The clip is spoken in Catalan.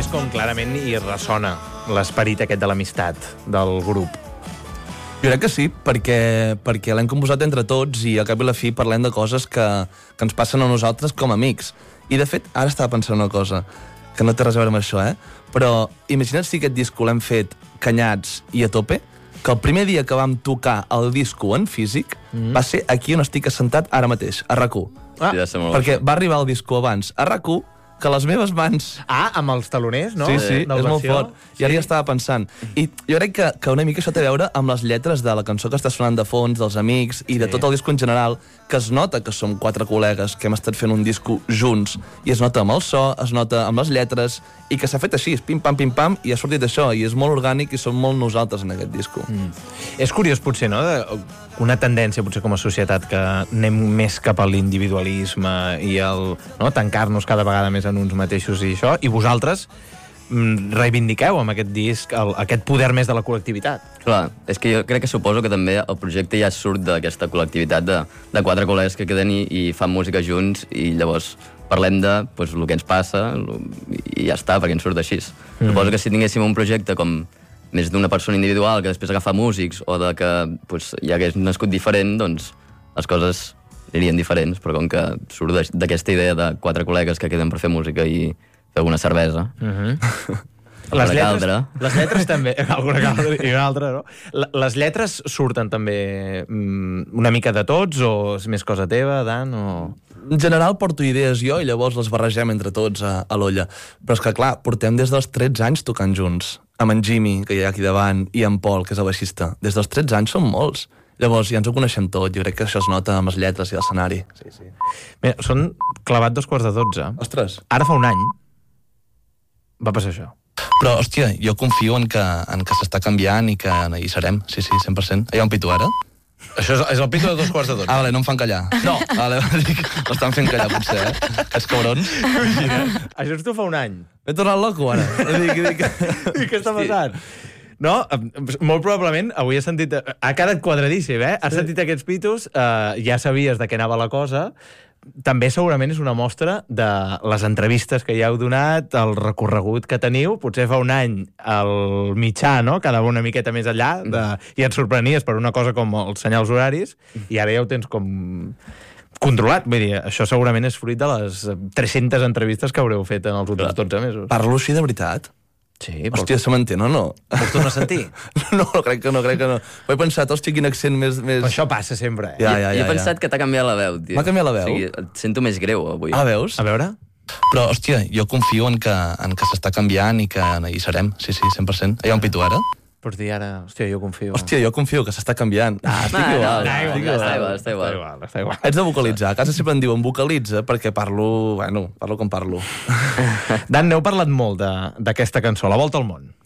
disc on clarament hi ressona l'esperit aquest de l'amistat del grup. Jo crec que sí, perquè l'hem composat entre tots i al cap i la fi parlem de coses que ens passen a nosaltres com a amics. I de fet, ara estava pensant una cosa, que no té res a veure amb això, però imagina't si aquest disco l'hem fet canyats i a tope, que el primer dia que vam tocar el disco en físic va ser aquí on estic assentat ara mateix, a RAC1. Perquè va arribar el disco abans a RAC1 que les meves mans... amb els taloners, no? Sí, és molt fort. I ara ja estava pensant. I jo crec que una mica això té a veure amb les lletres de la cançó que està sonant de fons, dels amics, i de tot el disco en general, que es nota que som 4 col·legues que hem estat fent un disco junts, i es nota amb el so, es nota amb les lletres, i que s'ha fet així, pim-pam, i ha sortit això, i és molt orgànic i som molt nosaltres en aquest disco. És curiós, potser, no?, una tendència, potser com a societat, que anem més cap a l'individualisme i tancar-nos cada vegada més en uns mateixos i això, i vosaltres reivindiqueu amb aquest disc aquest poder més de la col·lectivitat. Clar, és que jo crec que suposo que també el projecte ja surt d'aquesta col·lectivitat de 4 col·legues que queden i fan música junts i llavors parlem de el que ens passa i ja està, perquè ens surt així. Suposo que si tinguéssim un projecte com més d'una persona individual que després agafa músics o de que hi hagués nascut diferent, doncs les coses anirien diferents, però com que surt d'aquesta idea de 4 col·legues que queden per fer música i fer alguna cervesa. Les lletres també, alguna caldra i una altra, no? Les lletres surten també una mica de tots o és més cosa teva, Dan? En general porto idees jo i llavors les barregem entre tots a l'olla. Però és que, clar, portem des dels 13 anys tocant junts. Amb en Jimmy, que hi ha aquí davant, i en Pol, que és el baixista. Des dels 13 anys són molts. Llavors ja ens ho coneixem tot. Jo crec que això es nota amb les lletres i l'escenari. Sí. Mira, són clavat 2:45. Ostres. Ara fa un any va passar això. Però, hòstia, jo confio en que s'està canviant i que hi serem. Sí, 100%. Hi ha un pito ara? Això és el pito de 2:45. Ah, vale, no em fan callar. No. Vale, l'estan fent callar, potser, Els cabrons. Això és tu fa un any. M'he tornat loco, ara. I què està passant? No, molt probablement avui has sentit... Ha quedat quadradíssim, Has sentit aquests pitos, ja sabies de què anava la cosa. També segurament és una mostra de les entrevistes que ja heu donat, el recorregut que teniu. Potser fa un any el mitjà, no?, quedava una miqueta més allà i et sorprenies per una cosa com els senyals horaris i ara ja ho tens com controlat. Vull dir, això segurament és fruit de les 300 entrevistes que haureu fet en els últims 12 mesos. Parlo així de veritat? Sí. Hòstia, se m'entén o no? Vols tornar a sentir? No, crec que no. Ho he pensat, hòstia, quin accent més... Però això passa sempre, Ja. Jo he pensat que t'ha canviat la veu, tio. M'ha canviat la veu? O sigui, et sento més greu, avui. Ah, veus? A veure? Però, hòstia, jo confio en que s'està canviant i que hi serem. Sí, 100%. Hi ha un pito ara? Pots dir ara, hòstia, jo confio. Hòstia, jo confio que s'està canviant. Estic igual. Està igual. Haig de vocalitzar. A casa sempre em diuen vocalitza perquè parlo com parlo. Dan, n'heu parlat molt d'aquesta cançó, La volta al món.